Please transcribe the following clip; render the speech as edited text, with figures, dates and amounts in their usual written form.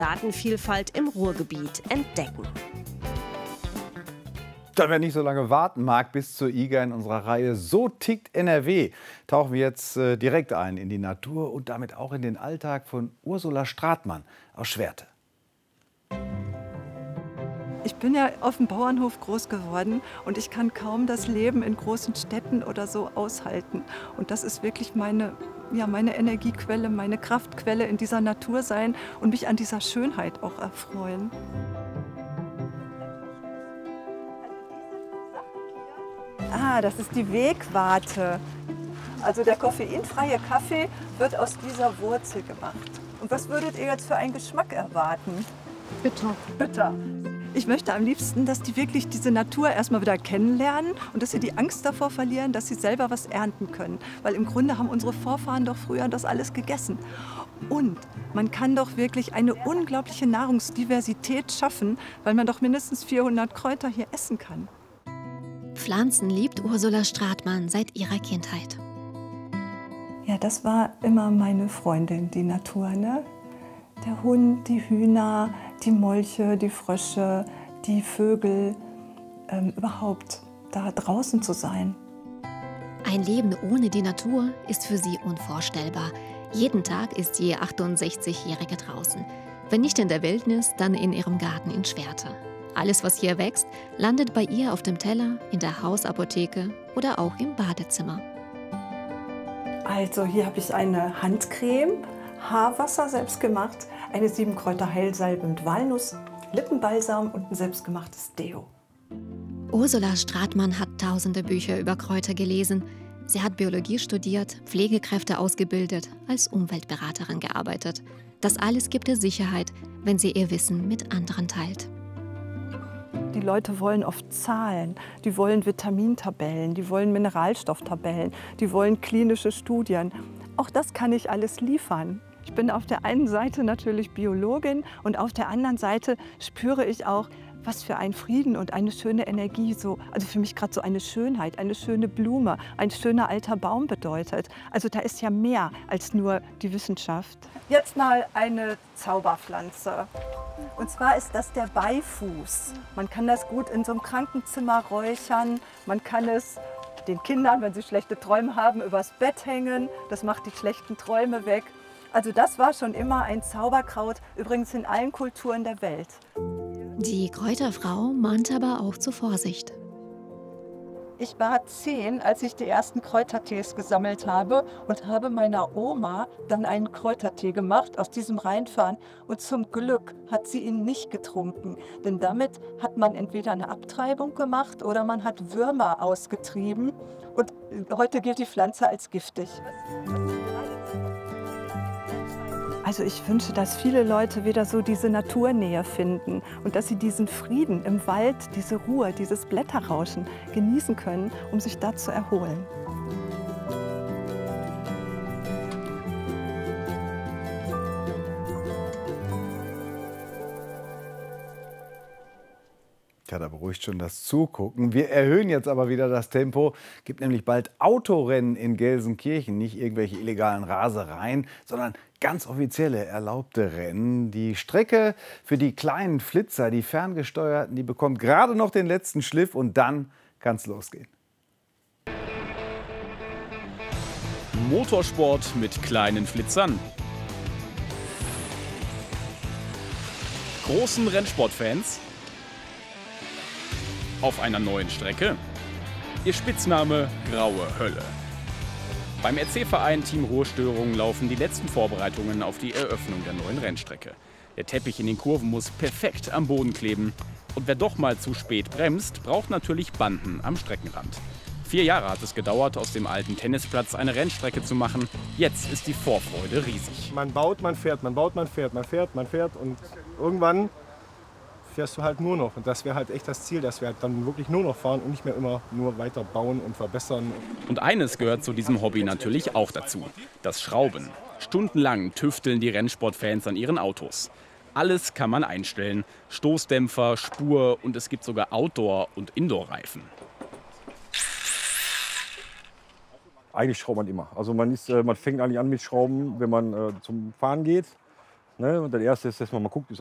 Artenvielfalt im Ruhrgebiet entdecken. Da wer nicht so lange warten mag bis zur IGA in unserer Reihe So tickt NRW, tauchen wir jetzt direkt ein in die Natur und damit auch in den Alltag von Ursula Stratmann aus Schwerte. Ich bin ja auf dem Bauernhof groß geworden und ich kann kaum das Leben in großen Städten oder so aushalten. Und das ist wirklich meine Energiequelle, meine Kraftquelle, in dieser Natur sein und mich an dieser Schönheit auch erfreuen. Das ist die Wegwarte. Also der koffeinfreie Kaffee wird aus dieser Wurzel gemacht. Und was würdet ihr jetzt für einen Geschmack erwarten? Bitter. Bitter. Ich möchte am liebsten, dass die wirklich diese Natur erstmal wieder kennenlernen und dass sie die Angst davor verlieren, dass sie selber was ernten können. Weil im Grunde haben unsere Vorfahren doch früher das alles gegessen. Und man kann doch wirklich eine unglaubliche Nahrungsdiversität schaffen, weil man doch mindestens 400 Kräuter hier essen kann. Pflanzen liebt Ursula Stratmann seit ihrer Kindheit. Ja, das war immer meine Freundin, die Natur, ne? Der Hund, die Hühner, die Molche, die Frösche, die Vögel, überhaupt da draußen zu sein. Ein Leben ohne die Natur ist für sie unvorstellbar. Jeden Tag ist die 68-Jährige draußen. Wenn nicht in der Wildnis, dann in ihrem Garten in Schwerte. Alles, was hier wächst, landet bei ihr auf dem Teller, in der Hausapotheke oder auch im Badezimmer. Also hier habe ich eine Handcreme, Haarwasser selbst gemacht, eine 7-Kräuter-Heilsalbe mit Walnuss, Lippenbalsam und ein selbstgemachtes Deo. Ursula Stratmann hat tausende Bücher über Kräuter gelesen. Sie hat Biologie studiert, Pflegekräfte ausgebildet, als Umweltberaterin gearbeitet. Das alles gibt ihr Sicherheit, wenn sie ihr Wissen mit anderen teilt. Die Leute wollen oft Zahlen, die wollen Vitamintabellen, die wollen Mineralstofftabellen, die wollen klinische Studien. Auch das kann ich alles liefern. Ich bin auf der einen Seite natürlich Biologin und auf der anderen Seite spüre ich auch, was für ein Frieden und eine schöne Energie, also für mich gerade so eine Schönheit, eine schöne Blume, ein schöner alter Baum bedeutet. Also da ist ja mehr als nur die Wissenschaft. Jetzt mal eine Zauberpflanze. Und zwar ist das der Beifuß. Man kann das gut in so einem Krankenzimmer räuchern. Man kann es den Kindern, wenn sie schlechte Träume haben, übers Bett hängen. Das macht die schlechten Träume weg. Also das war schon immer ein Zauberkraut, übrigens in allen Kulturen der Welt. Die Kräuterfrau mahnt aber auch zur Vorsicht. Ich war 10, als ich die ersten Kräutertees gesammelt habe und habe meiner Oma dann einen Kräutertee gemacht aus diesem Rheinfahren. Und zum Glück hat sie ihn nicht getrunken, denn damit hat man entweder eine Abtreibung gemacht oder man hat Würmer ausgetrieben. Und heute gilt die Pflanze als giftig. Also ich wünsche, dass viele Leute wieder so diese Naturnähe finden und dass sie diesen Frieden im Wald, diese Ruhe, dieses Blätterrauschen genießen können, um sich da zu erholen. Ja, da beruhigt schon das Zugucken. Wir erhöhen jetzt aber wieder das Tempo. Gibt nämlich bald Autorennen in Gelsenkirchen. Nicht irgendwelche illegalen Rasereien, sondern ganz offizielle erlaubte Rennen. Die Strecke für die kleinen Flitzer, die ferngesteuerten, die bekommt gerade noch den letzten Schliff und dann kann es losgehen. Motorsport mit kleinen Flitzern. Großen Rennsportfans. Auf einer neuen Strecke. Ihr Spitzname Graue Hölle. Beim RC-Verein Team Ruhrstörung laufen die letzten Vorbereitungen auf die Eröffnung der neuen Rennstrecke. Der Teppich in den Kurven muss perfekt am Boden kleben. Und wer doch mal zu spät bremst, braucht natürlich Banden am Streckenrand. 4 Jahre hat es gedauert, aus dem alten Tennisplatz eine Rennstrecke zu machen. Jetzt ist die Vorfreude riesig. Man baut, man fährt, man baut, man fährt, man fährt, man fährt und irgendwann fährst du halt nur noch. Und das wäre halt echt das Ziel, dass wir halt dann wirklich nur noch fahren und nicht mehr immer nur weiter bauen und verbessern. Und eines gehört zu diesem Hobby natürlich auch dazu: das Schrauben. Stundenlang tüfteln die Rennsportfans an ihren Autos. Alles kann man einstellen: Stoßdämpfer, Spur und es gibt sogar Outdoor- und Indoor-Reifen. Eigentlich schraubt man immer. Also man fängt eigentlich an mit Schrauben, wenn man zum Fahren geht. Ne? Und das Erste ist, dass man mal guckt, ist